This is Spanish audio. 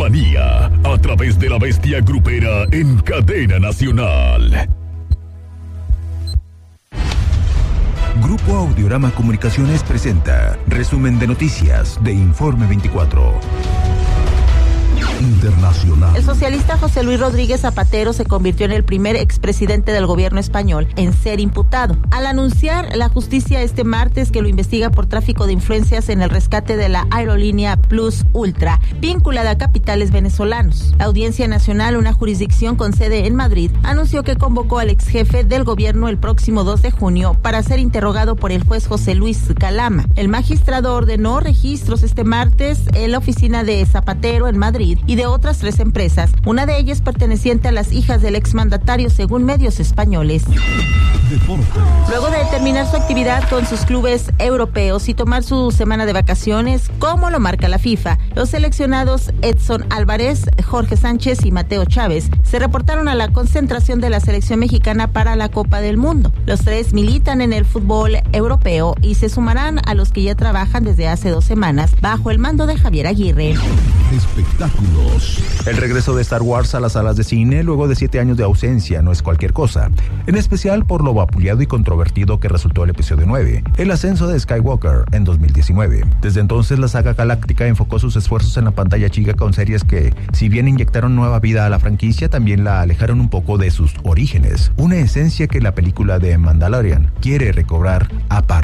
Manía a través de la bestia grupera en Cadena Nacional. Grupo Audiorama Comunicaciones presenta resumen de noticias de Informe 24. Internacional. El socialista José Luis Rodríguez Zapatero se convirtió en el primer expresidente del gobierno español en ser imputado, al anunciar la justicia este martes que lo investiga por tráfico de influencias en el rescate de la aerolínea Plus Ultra, vinculada a capitales venezolanos. La Audiencia Nacional, una jurisdicción con sede en Madrid, anunció que convocó al exjefe del gobierno el próximo 2 de junio para ser interrogado por el juez José Luis Calama. El magistrado ordenó registros este martes en la oficina de Zapatero en Madrid y de otras 3 empresas, una de ellas perteneciente a las hijas del exmandatario, según medios españoles. Deportes. Luego de terminar su actividad con sus clubes europeos y tomar su semana de vacaciones, como lo marca la FIFA, los seleccionados Edson Álvarez, Jorge Sánchez y Mateo Chávez se reportaron a la concentración de la selección mexicana para la Copa del Mundo. Los 3 militan en el fútbol europeo y se sumarán a los que ya trabajan desde hace 2 semanas bajo el mando de Javier Aguirre. Espectáculos. El regreso de Star Wars a las salas de cine luego de 7 años de ausencia no es cualquier cosa, en especial por lo vapuleado y controvertido que resultó el episodio 9, el ascenso de Skywalker, en 2019. Desde entonces la saga galáctica enfocó sus esfuerzos en la pantalla chica con series que, si bien inyectaron nueva vida a la franquicia, también la alejaron un poco de sus orígenes, una esencia que la película de Mandalorian quiere recobrar a partir